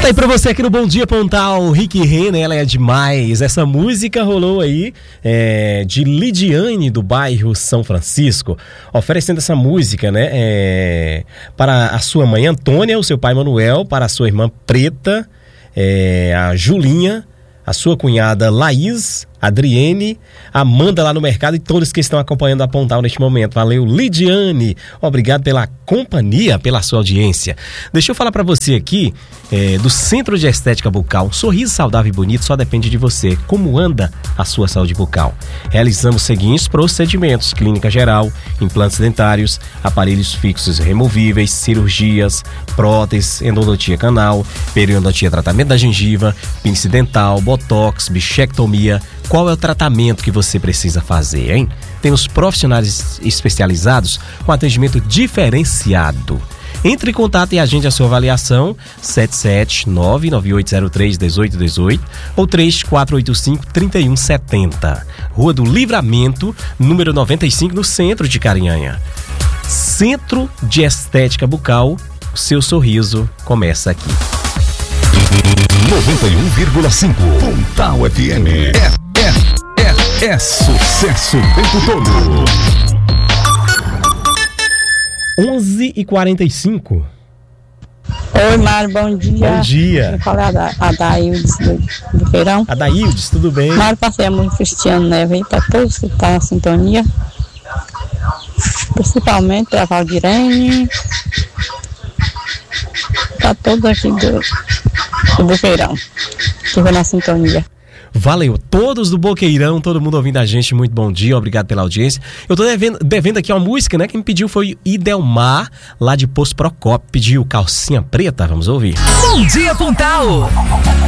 Tá aí pra você aqui no Bom Dia Pontal, Rick Renner, ela é demais. Essa música rolou aí de Lidiane, do bairro São Francisco, oferecendo essa música, né, para a sua mãe Antônia, o seu pai Manuel, para a sua irmã Preta, a Julinha, a sua cunhada Laís, Adriene, Amanda lá no mercado e todos que estão acompanhando a Pontal neste momento. Valeu, Lidiane. Obrigado pela companhia, pela sua audiência. Deixa eu falar pra você aqui do Centro de Estética Bucal. Um sorriso saudável e bonito só depende de você. Como anda a sua saúde bucal? Realizamos os seguintes procedimentos: clínica geral, implantes dentários, aparelhos fixos e removíveis, cirurgias, próteses, endodontia canal, periodontia, tratamento da gengiva, pince dental, botox, bichectomia. Qual é o tratamento que você precisa fazer, hein? Temos profissionais especializados com atendimento diferenciado. Entre em contato e agende a sua avaliação 77998031818 ou 3485-3170. Rua do Livramento, número 95, no centro de Carinhanha. Centro de Estética Bucal, o seu sorriso começa aqui. 91,5 Pontal FM. É sucesso o tempo todo. 11h45. Oi, Mário, bom dia. Bom dia. Eu falei a Daildes do Feirão. A Daildes, tudo bem? Mário, passei a música Cristiano Neves aí para todos que estão na sintonia. Principalmente a Valdirene. Para todos aqui do Boqueirão que vem na sintonia. Valeu, todos do Boqueirão, todo mundo ouvindo a gente, muito bom dia, obrigado pela audiência. Eu tô devendo aqui uma música, né? Quem me pediu foi Idelmar, lá de Poço Procópio, pediu Calcinha Preta, vamos ouvir. Bom Dia Pontal!